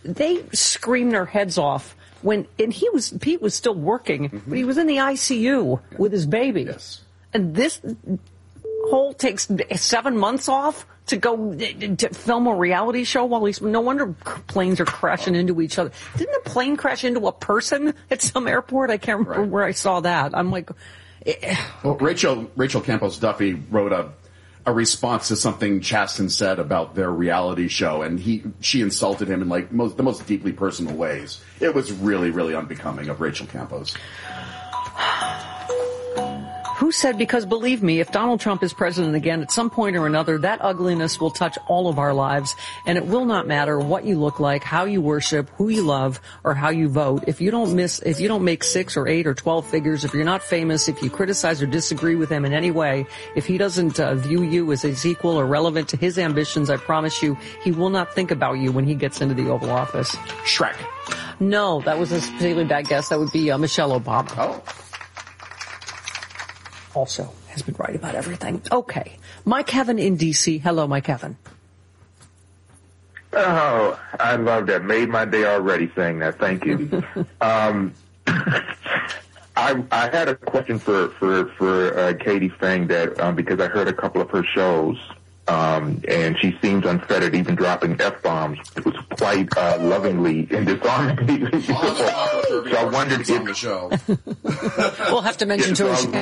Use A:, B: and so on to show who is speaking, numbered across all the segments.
A: they screamed their heads off Pete was still working, but he was in the ICU with his baby.
B: Yes.
A: And this whole takes 7 months off to go to film a reality show while he's, no wonder planes are crashing into each other. Didn't a plane crash into a person at some airport? I can't remember where I saw that. I'm like,
B: well, Rachel Campos Duffy wrote a response to something Chasten said about their reality show, and she insulted him in like the most deeply personal ways. It was really, really unbecoming of Rachel Campos.
A: Who said, because believe me, if Donald Trump is president again at some point or another, that ugliness will touch all of our lives, and it will not matter what you look like, how you worship, who you love, or how you vote. If you don't make 6 or 8 or 12 figures, if you're not famous, if you criticize or disagree with him in any way, if he doesn't view you as his equal or relevant to his ambitions, I promise you, he will not think about you when he gets into the Oval Office.
B: Shrek.
A: No, that was a particularly bad guess. That would be Michelle Obama.
B: Oh.
A: Also has been right about everything. Okay. Mike Kevin in D.C. Hello, Mike Kevin.
C: Oh, I love that. Made my day already saying that. Thank you. I had a question for Katie Fang that because I heard a couple of her shows, and she seems unfettered, even dropping F-bombs. It was quite lovingly and disarmingly. So I wondered if
B: the show.
A: We'll have to mention to her.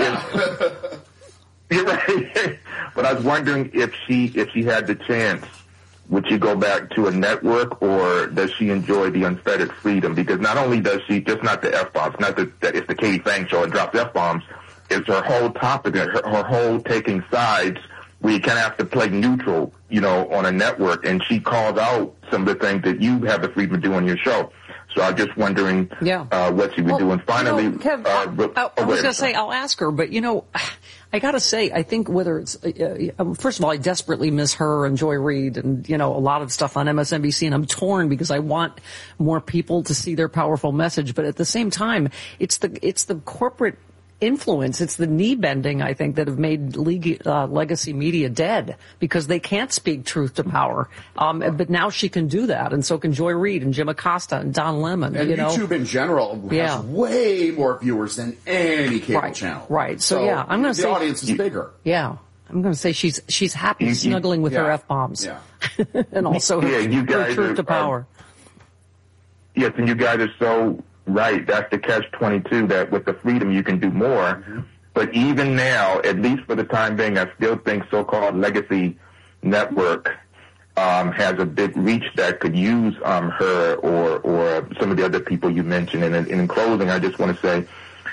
C: You're right. But I was wondering if she had the chance, would she go back to a network, or does she enjoy the unfettered freedom? Because not only does she, just not the F-bombs, not that it's the Katie Fang show and drops F-bombs, it's her whole topic, her whole taking sides, where you kind of have to play neutral, on a network, and she calls out some of the things that you have the freedom to do on your show. So I'm just wondering what she would do. And finally,
A: Kev, I was going to say, I'll ask her, but I got to say, I think whether it's, first of all, I desperately miss her and Joy Reid and, a lot of stuff on MSNBC, and I'm torn because I want more people to see their powerful message. But at the same time, it's the corporate influence, it's the knee bending, I think, that have made legacy media dead because they can't speak truth to power. But now she can do that, and so can Joy Reid and Jim Acosta and Don Lemon.
B: And YouTube in general has way more viewers than any cable channel.
A: Right. So I'm going to say
B: the audience is bigger.
A: Yeah. I'm going to say she's happy snuggling with her F-bombs.
B: Yeah.
A: And also her truth to power.
C: Yes, and you guys are so right. That's the catch-22, that with the freedom you can do more. Mm-hmm. But even now, at least for the time being, I still think so-called legacy network has a big reach that could use her or some of the other people you mentioned. And in closing, I just want to say,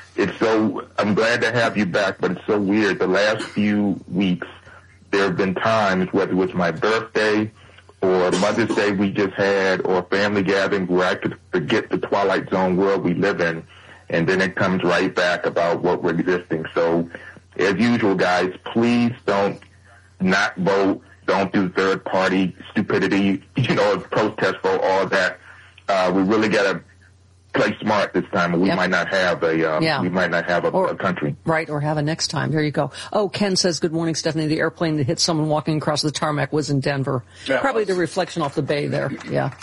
C: I'm glad to have you back, but it's so weird. The last few weeks, there have been times, whether it was my birthday or Mother's Day we just had, or family gathering, where I could forget the Twilight Zone world we live in, and then it comes right back about what we're existing. So, as usual, guys, please don't not vote, don't do third-party stupidity, protest vote, all that. We really got to play smart this time, or we might not have a country.
A: Right, or have a next time. There you go. Oh, Ken says, good morning, Stephanie. The airplane that hit someone walking across the tarmac was in Denver. Probably the reflection off the bay there. Yeah.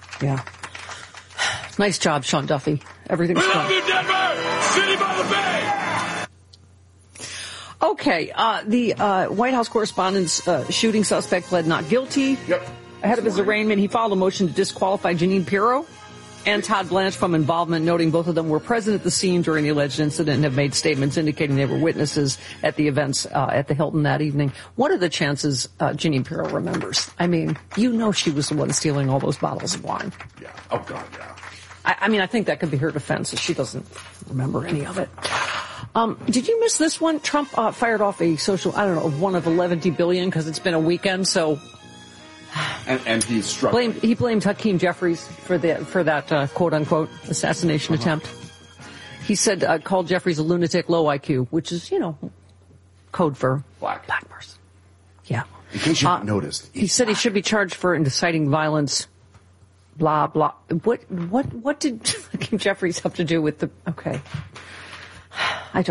A: Nice job, Sean Duffy. Everything's fine.
D: We love you, Denver! City by the bay!
A: Okay, the White House correspondent's shooting suspect pled not guilty.
B: Yep.
A: Ahead of his arraignment, he filed a motion to disqualify Jeanine Pirro and Todd Blanche from involvement, noting both of them were present at the scene during the alleged incident and have made statements indicating they were witnesses at the events at the Hilton that evening. What are the chances Jeanine Pirro remembers? I mean, she was the one stealing all those bottles of wine.
B: Yeah. Oh, God, yeah.
A: I think that could be her defense, if she doesn't remember any of it. Did you miss this one? Trump fired off a one of 11 billion because it's been a weekend, so...
B: And he's struggling.
A: He blamed Hakeem Jeffries for that quote-unquote assassination attempt. He said, called Jeffries a lunatic, low IQ, which is, code for black person. Yeah.
B: In case you haven't noticed.
A: He said he should be charged for inciting violence, blah, blah. What did Hakeem Jeffries have to do with okay. I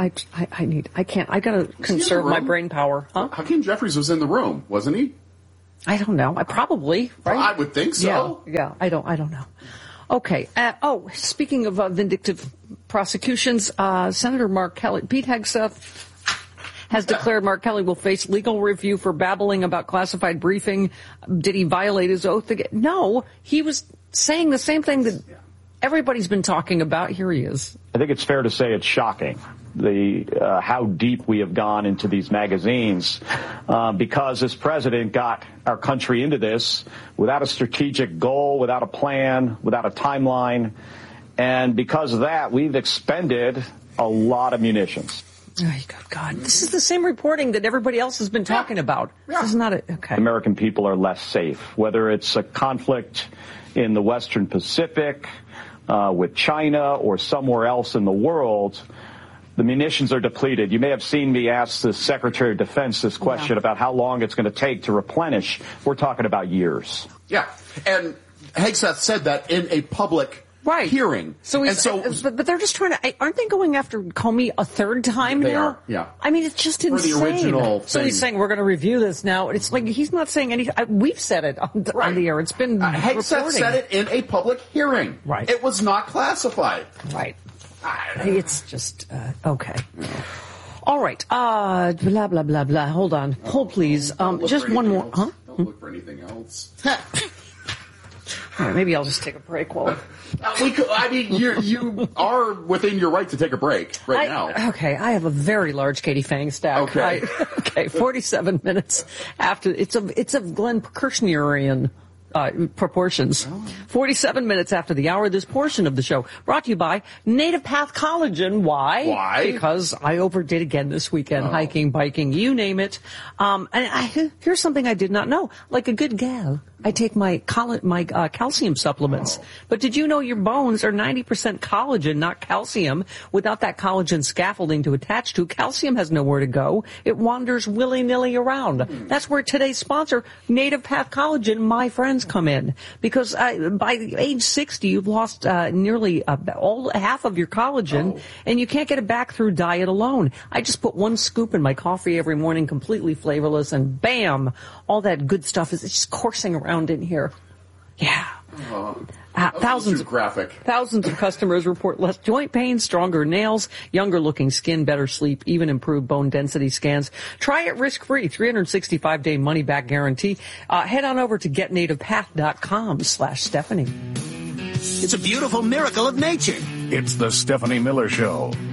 A: gotta conserve my brain power. Huh?
B: Hakeem Jeffries was in the room, wasn't he?
A: I don't know. Probably, right?
B: I would think so.
A: Yeah. I don't know. Okay. Speaking of vindictive prosecutions, Senator Mark Kelly, Pete Hegseth has declared Mark Kelly will face legal review for babbling about classified briefing. Did he violate his oath again? No, he was saying the same thing that everybody's been talking about. Here he is.
E: I think it's fair to say it's shocking how deep we have gone into these magazines because this president got our country into this without a strategic goal, without a plan, without a timeline. And because of that, we've expended a lot of munitions.
A: Oh, God. This is the same reporting that everybody else has been talking about. This is not okay.
E: American people are less safe, whether it's a conflict in the Western Pacific with China or somewhere else in the world. The munitions are depleted. You may have seen me ask the Secretary of Defense this question about how long it's going to take to replenish. We're talking about years.
B: Yeah. And Hegseth said that in a public hearing.
A: But they're just trying to, aren't they going after Comey a third time
B: they
A: now?
B: Are, yeah.
A: I mean, it's just insane.
B: For the original thing.
A: So he's saying, we're going to review this now. It's like, he's not saying anything. We've said it on the air. It's been
B: Hegseth said it in a public hearing.
A: Right.
B: It was not classified.
A: Right. It's just, okay. All right. Blah, blah, blah, blah. Hold on. Hold, please. Just one more. Huh?
B: Don't look for anything else.
A: All right, maybe I'll just take a break while...
B: you are within your right to take a break now.
A: Okay, I have a very large Katie Fang stack.
B: Okay.
A: Okay, 47 minutes after... It's of Glenn Kirschnerian proportions. 47 minutes after the hour, this portion of the show brought to you by Native Path Collagen. Why? Because I overdid again this weekend, hiking, biking, you name it. And here's something I did not know. Like a good gal, I take my calcium supplements. But did you know your bones are 90% collagen, not calcium? Without that collagen scaffolding to attach to, calcium has nowhere to go. It wanders willy-nilly around. That's where today's sponsor, Native Path Collagen, my friends, come in. Because by age 60, you've lost nearly half of your collagen, and you can't get it back through diet alone. I just put one scoop in my coffee every morning, completely flavorless, and bam, all that good stuff is just coursing around in here. Yeah. Thousands of customers report less joint pain, stronger nails, younger looking skin, better sleep, even improved bone density scans. Try it risk-free, 365-day money-back guarantee. Head on over to getnativepath.com/Stephanie.
F: It's a beautiful miracle of nature.
G: It's the Stephanie Miller Show.